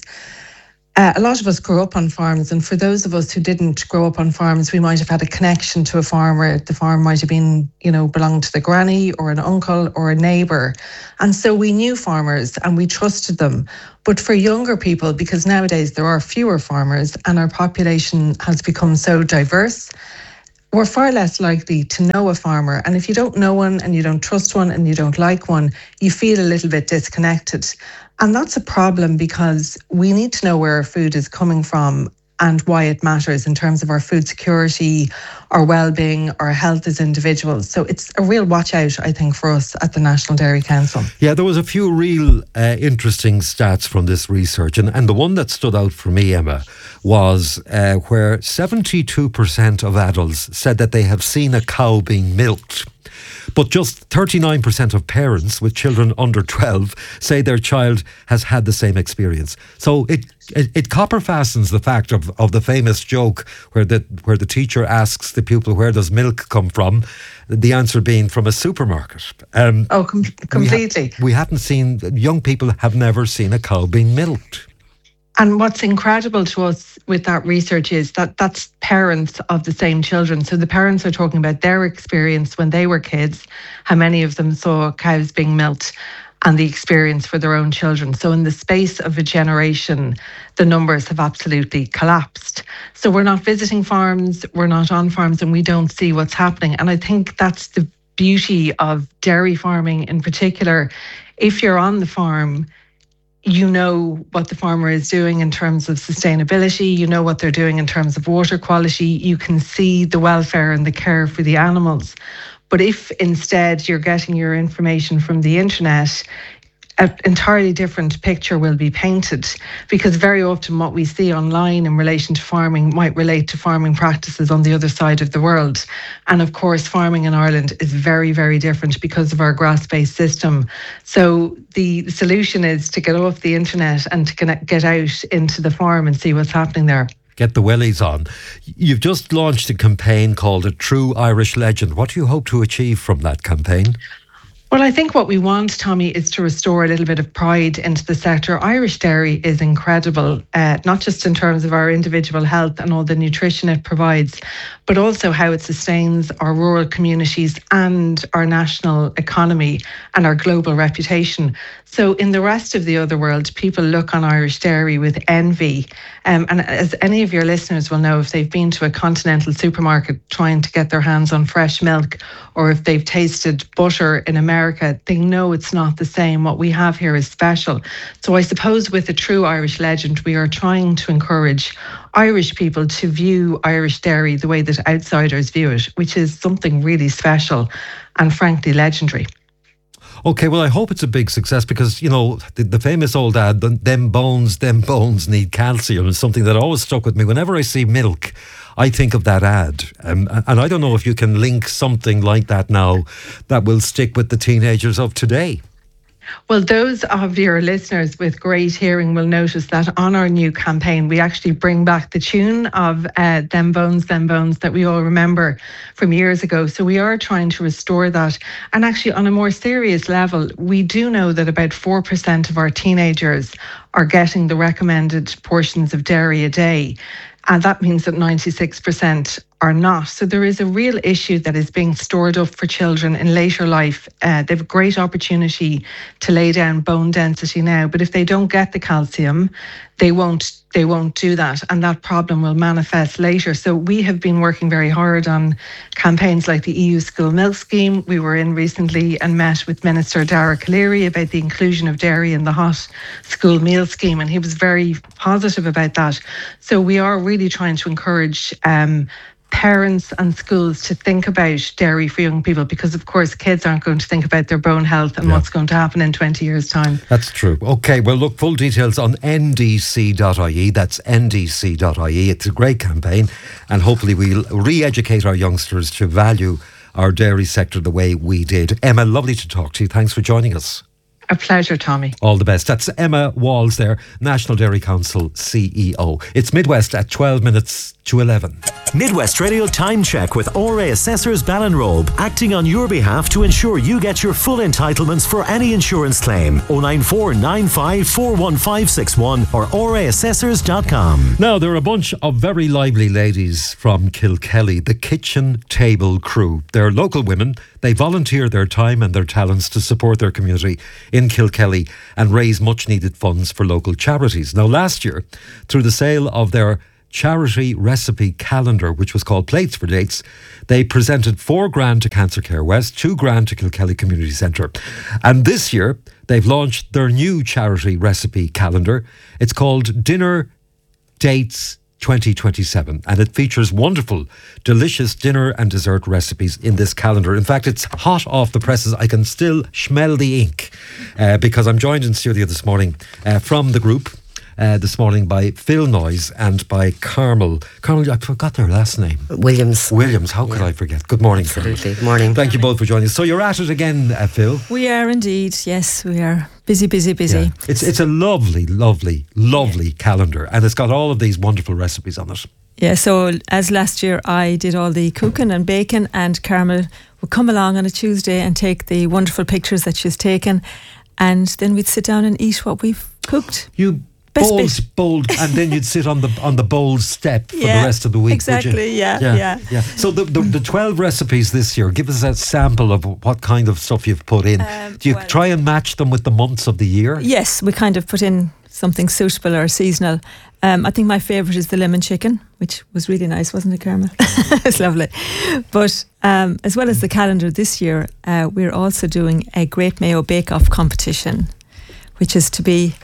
a lot of us grew up on farms, and for those of us who didn't grow up on farms, we might have had a connection to a farmer. The farm might have been, belonged to the granny or an uncle or a neighbour. And so we knew farmers and we trusted them. But for younger people, because nowadays there are fewer farmers and our population has become so diverse, we're far less likely to know a farmer. And if you don't know one and you don't trust one and you don't like one, you feel a little bit disconnected. And that's a problem because we need to know where our food is coming from and why it matters in terms of our food security, our well-being, our health as individuals. So it's a real watch out, I think, for us at the National Dairy Council. Yeah, there was a few real interesting stats from this research. And the one that stood out for me, Emma, was where 72% of adults said that they have seen a cow being milked. But just 39% of parents with children under 12 say their child has had the same experience. So it copper fastens the fact of the famous joke where the teacher asks the pupil, where does milk come from? The answer being from a supermarket. Completely. We hadn't seen, young people have never seen a cow being milked. And what's incredible to us with that research is that that's parents of the same children. So the parents are talking about their experience when they were kids, how many of them saw cows being milked, and the experience for their own children. So in the space of a generation, the numbers have absolutely collapsed. So we're not visiting farms, we're not on farms, and we don't see what's happening. And I think that's the beauty of dairy farming in particular. If you're on the farm, you know what the farmer is doing in terms of sustainability, you know what they're doing in terms of water quality, you can see the welfare and the care for the animals. But if instead you're getting your information from the internet, an entirely different picture will be painted, because very often what we see online in relation to farming might relate to farming practices on the other side of the world. And of course, farming in Ireland is very, very different because of our grass-based system. So the solution is to get off the internet and to get out into the farm and see what's happening there. Get the wellies on. You've just launched a campaign called A True Irish Legend. What do you hope to achieve from that campaign? Well, I think what we want, Tommy, is to restore a little bit of pride into the sector. Irish dairy is incredible, not just in terms of our individual health and all the nutrition it provides, but also how it sustains our rural communities and our national economy and our global reputation. So in the rest of the other world, people look on Irish dairy with envy. And as any of your listeners will know, if they've been to a continental supermarket trying to get their hands on fresh milk, or if they've tasted butter in America, they know it's not the same. What we have here is special. So I suppose with A True Irish Legend, we are trying to encourage Irish people to view Irish dairy the way that outsiders view it, which is something really special and frankly legendary. Okay, well, I hope it's a big success because, the famous old ad, them bones need calcium, is something that always stuck with me. Whenever I see milk, I think of that ad. And I don't know if you can link something like that now that will stick with the teenagers of today. Well, those of your listeners with great hearing will notice that on our new campaign, we actually bring back the tune of Them Bones that we all remember from years ago. So we are trying to restore that. And actually, on a more serious level, we do know that about 4% of our teenagers are getting the recommended portions of dairy a day. And that means that 96% are not. So there is a real issue that is being stored up for children in later life. They have a great opportunity to lay down bone density now, but if they don't get the calcium, they won't do that, and that problem will manifest later. So we have been working very hard on campaigns like the EU School Milk Scheme. We were in recently and met with Minister Dara Calleary about the inclusion of dairy in the hot school meal scheme, and he was very positive about that. So we are really trying to encourage parents and schools to think about dairy for young people, because of course kids aren't going to think about their bone health and what's going to happen in 20 years' time. That's true. Okay, well look, full details on ndc.ie. That's ndc.ie. It's a great campaign, and hopefully we'll re-educate our youngsters to value our dairy sector the way we did. Emma, lovely to talk to you. Thanks for joining us. A pleasure, Tommy. All the best. That's Emma Walls there, National Dairy Council CEO. It's Midwest at 12 minutes to 11. Midwest Radio Time Check with ORA Assessors Ballinrobe, acting on your behalf to ensure you get your full entitlements for any insurance claim. 094 95 41561 or oraassessors.com. Now, there are a bunch of very lively ladies from Kilkelly, the Kitchen Table Crew. They're local women. They volunteer their time and their talents to support their community in Kilkelly and raise much needed funds for local charities. Now, last year, through the sale of their charity recipe calendar, which was called Plates for Dates, they presented $4,000 to Cancer Care West, $2,000 to Kilkelly Community Centre. And this year, they've launched their new charity recipe calendar. It's called Dinner Dates 2027, and it features wonderful, delicious dinner and dessert recipes in this calendar. In fact, it's hot off the presses. I can still smell the ink because I'm joined in studio this morning from the group this morning by Phil Noyes and by Carmel. Carmel, I forgot their last name. Williams. How could I forget? Good morning, Carmel. Absolutely. Good morning. Thank you both for joining us. So you're at it again, Phil. We are indeed. Yes, we are. Busy. Yeah. It's a lovely calendar, and it's got all of these wonderful recipes on it. Yeah, so as last year I did all the cooking and baking, and Carmel would come along on a Tuesday and take the wonderful pictures that she's taken, and then we'd sit down and eat what we've cooked. Bold, and then you'd sit on the bold step for the rest of the week. Exactly, yeah. So the 12 recipes this year, give us a sample of what kind of stuff you've put in. Do you try and match them with the months of the year? Yes, we kind of put in something suitable or seasonal. I think my favourite is the lemon chicken, which was really nice, wasn't it, Carmel? It's lovely. But as well as the calendar this year, we're also doing a Great Mayo Bake-Off competition, which is to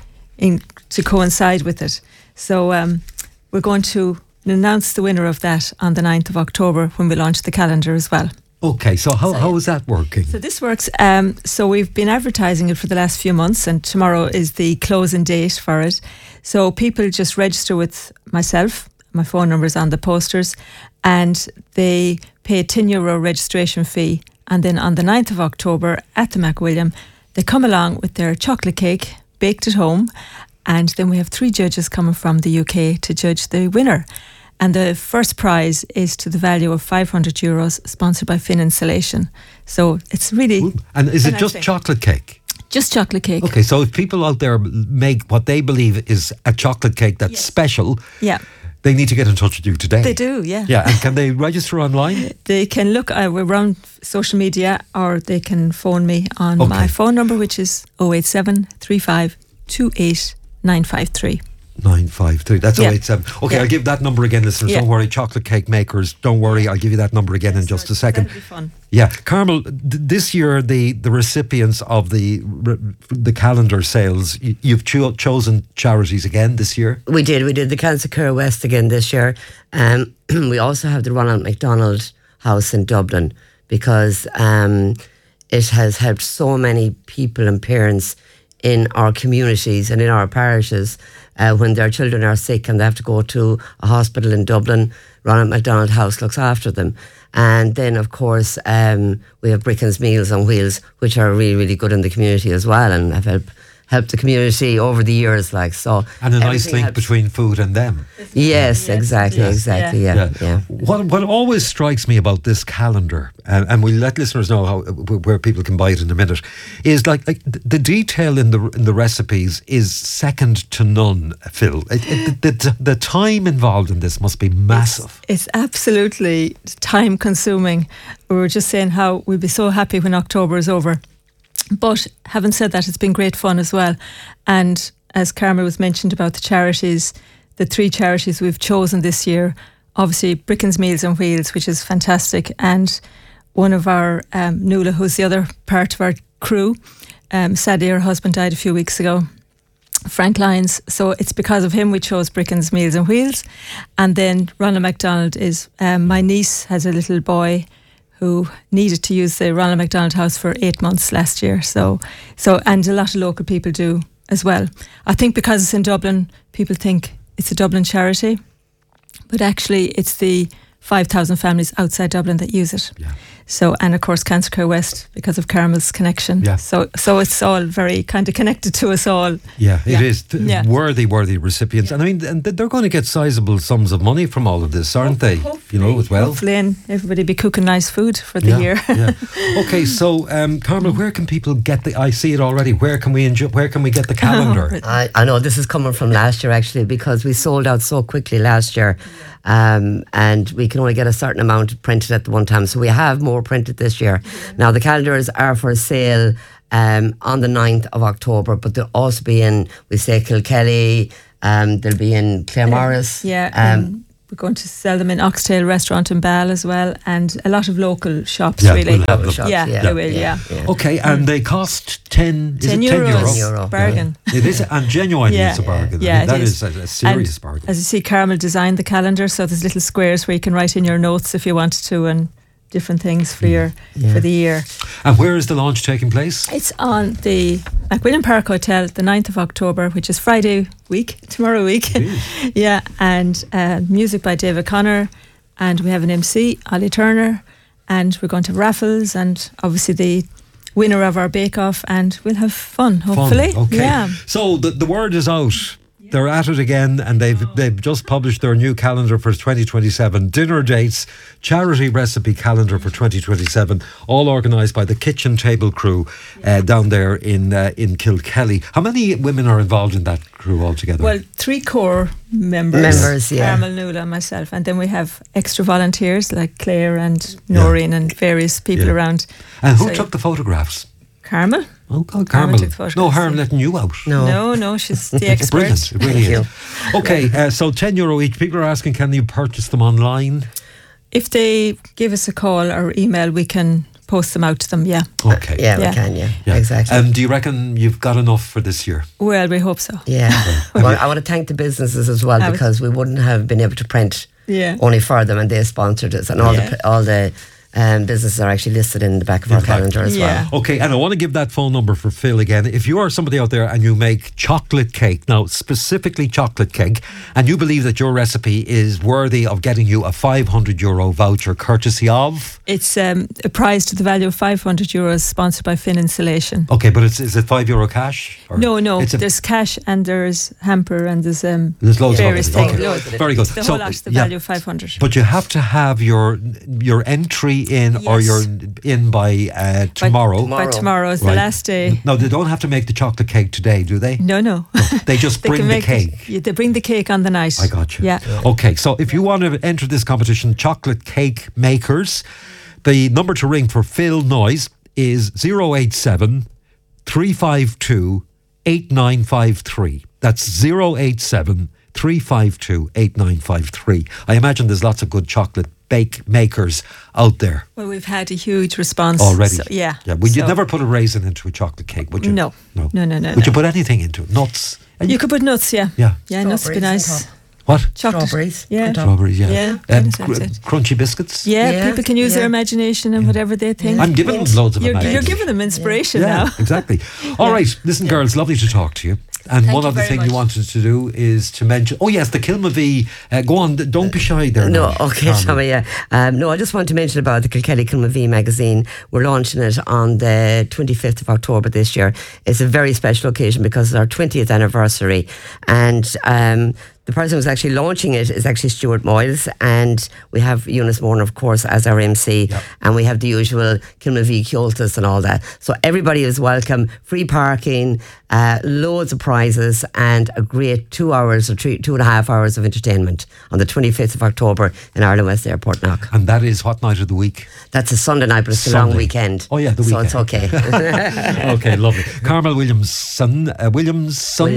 coincide with it. So we're going to announce the winner of that on the 9th of October when we launch the calendar as well. Okay, so how is that working? So this works, so we've been advertising it for the last few months, and tomorrow is the closing date for it. So people just register with myself, my phone number is on the posters, and they pay a €10 registration fee, and then on the 9th of October at the MacWilliam, they come along with their chocolate cake baked at home, and then we have 3 judges coming from the UK to judge the winner. And the first prize is to the value of €500, sponsored by Finn Insulation. So it's really... Ooh. And is it just chocolate cake? Just chocolate cake. Okay, so if people out there make what they believe is a chocolate cake that's special, they need to get in touch with you today. They do, yeah. Yeah, and can they register online? They can look, we're on social media, or they can phone me on my phone number, which is 087 35 28 953. 953. That's 087. Okay, I'll give that number again, listeners. Don't worry, chocolate cake makers. Don't worry, I'll give you that number again in just a second. That'll be fun. Yeah, Carmel. This year, the recipients of the calendar sales, you've chosen charities again this year. We did the Cancer Care West again this year. We also have the Ronald McDonald House in Dublin, because it has helped so many people and parents in our communities and in our parishes when their children are sick and they have to go to a hospital in Dublin. Ronald McDonald House looks after them. And then, of course, we have Bricken's Meals on Wheels, which are really, really good in the community as well, and have helped the community over the years. And a nice link between food and them. Yes, exactly. Yeah. What always strikes me about this calendar, and we'll let listeners know where people can buy it in a minute, is like the detail in the recipes is second to none, Phil. The time involved in this must be massive. It's absolutely time consuming. We were just saying how we'd be so happy when October is over. But having said that, it's been great fun as well. And as Carmel was mentioned about the charities, the 3 charities we've chosen this year, obviously Bricken's Meals on Wheels, which is fantastic, and one of our, Nuala, who's the other part of our crew, sadly her husband died a few weeks ago, Frank Lyons. So it's because of him we chose Bricken's Meals on Wheels. And then Ronald McDonald is, my niece has a little boy who needed to use the Ronald McDonald House for 8 months last year. So and a lot of local people do as well. I think because it's in Dublin, people think it's a Dublin charity, but actually it's the 5,000 families outside Dublin that use it. Yeah. So, and of course Cancer Care West because of Carmel's connection. Yeah. So it's all very kind of connected to us all. Yeah, it is. Yeah. Worthy recipients. And I mean, and they're going to get sizable sums of money from all of this, aren't they? You know, as well. Hopefully, and everybody be cooking nice food for the year. Yeah. Okay, so Carmel, where can people get I see it already. Where can we get the calendar? I know this is coming from last year actually, because we sold out so quickly last year. And we can only get a certain amount printed at the one time. So we have more printed this year. Now the calendars are for sale on the 9th of October, but they'll also be in, we say, Kilkelly, they'll be in Claremorris. We're going to sell them in Oxtail Restaurant in Ball as well, and a lot of local shops, Yeah, really. we'll have them. They will, yeah. Okay, and they cost 10 €10. Bargain. It is, and genuinely Yeah. it's a bargain. Yeah, I mean, that it is is. a serious And bargain. As you see, Carmel designed the calendar, so there's little squares where you can write in your notes if you wanted to, and different things for for the year. And where is the launch taking place? It's on the McWilliam Park Hotel, the 9th of October, which is tomorrow week. Yeah, and music by David Connor, and we have an MC, Ollie Turner, and we're going to have raffles, and obviously the winner of our bake-off, and we'll have fun, hopefully. Okay. Yeah. So the word is out. They're at it again, and they've just published their new calendar for 2027. Dinner dates, charity recipe calendar for 2027, all organised by the Kitchen Table crew down there in Kilkelly. How many women are involved in that crew altogether? Well, 3 core members. Members, yeah. Carmel, Nuala and myself. And then we have extra volunteers like Claire and Noreen and various people around. And who took the photographs? Carmel. Oh God, Carmel. took the photographs, No harm letting you out. No, she's the expert. Brilliant, it really is. Okay, so €10 each. People are asking, can you purchase them online? If they give us a call or email, we can post them out to them, yeah. Okay. We can, exactly. Do you reckon you've got enough for this year? Well, we hope so. Yeah. Well, I want to thank the businesses as well, because we wouldn't have been able to print only for them, and they sponsored us, and all the businesses are actually listed in the back of our calendar as well. Okay, and I want to give that phone number for Phil again. If you are somebody out there and you make chocolate cake, now specifically chocolate cake, and you believe that your recipe is worthy of getting you a €500 voucher courtesy of... It's a prize to the value of €500 sponsored by Finn Insulation. Okay, but is it €5 cash? Or No, there's cash and there's hamper and there's loads various of things. okay. Loads. Very good. The whole lot to the value of 500. But you have to have your entry in, or you're in by tomorrow. By tomorrow is the last day. No, they don't have to make the chocolate cake today, do they? No. They just bring the cake. They bring the cake on the night. I got you. Yeah. Okay, so if you want to enter this competition, Chocolate Cake Makers, the number to ring for Phil Noyes is 087 352 8953. That's 087 352 8953. I imagine there's lots of good chocolate bake makers out there. Well, we've had a huge response already. So, yeah. Would you never put a raisin into a chocolate cake, would you? No. Would you put anything into it? Nuts? You could put nuts, yeah. Yeah, nuts would be nice. What? Chocolate. Strawberries. Yeah. Strawberries, yeah. Crunchy biscuits? Yeah, people can use their imagination and whatever they think. I'm giving them loads of imagination. You're giving them inspiration now. Exactly. All right, listen, girls, lovely to talk to you. And Thank one you other very thing much. you wanted to do is to mention, the Kilmavee. Go on, don't be shy there. No, now, okay, Carmen. sorry, no, I just want to mention about the Kilkelly Kilmavee magazine. We're launching it on the 25th of October this year. It's a very special occasion because it's our 20th anniversary, and the person who's actually launching it is actually Stuart Moyles, and we have Eunice Moore, of course, as our MC, and we have the usual Kilmavee Kjoltas and all that. So everybody is welcome, free parking, loads of prizes, and a great 2 hours or 2.5 hours of entertainment on the 25th of October in Ireland West Airport Knock. And that is what night of the week? That's a Sunday night, but it's a long weekend. Oh yeah, the weekend. So it's okay. Okay, lovely. Carmel Williamson, I'm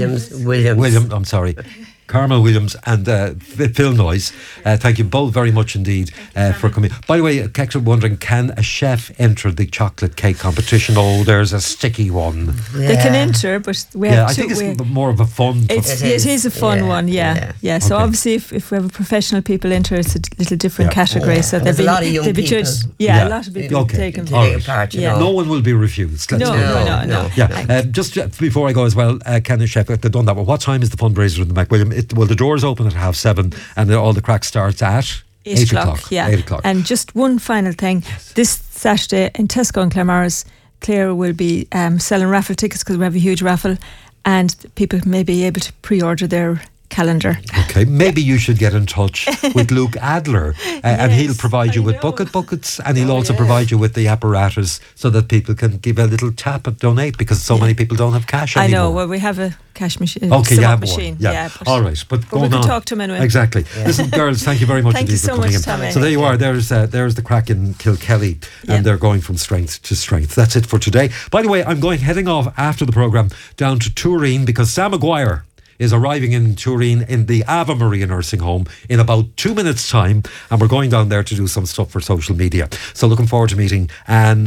sorry. Carmel Williams and Phil Noyes, thank you both very much indeed for coming. By the way, Kex are wondering, can a chef enter the chocolate cake competition? Oh, there's a sticky one. They can enter, but we have I think it's more of a fun. It is a fun one, yeah. So obviously, if we have professional people enter, it's a little different category. So there's a lot of young people. Judged. Yeah, a lot of people taking part. No one will be refused. No. Yeah. Just before I go as well, can a chef, they've done that. Well, what time is the fundraiser in the McWilliam? Well, the doors open at 7:30, and all the crack starts at 8 o'clock. Yeah. 8 o'clock. And just one final thing. This Saturday in Tesco and Claremorris, Claire will be selling raffle tickets because we have a huge raffle, and people may be able to pre-order their calendar. Okay, maybe you should get in touch with Luke Adler and he'll provide you with buckets, and he'll also provide you with the apparatus so that people can give a little tap and donate, because so many people don't have cash anymore. I know, well, we have a cash machine. Okay, you have machine. one. Yeah. All right, but we can talk to him anyway. Exactly. Listen, girls, thank you very much indeed for coming in. Tommy. So there you are. There's the crack in Kilkelly, and they're going from strength to strength. That's it for today. By the way, I'm heading off after the programme down to Turin, because Sam Maguire is arriving in Turin in the Ave Maria nursing home in about 2 minutes' time, and we're going down there to do some stuff for social media. So looking forward to meeting and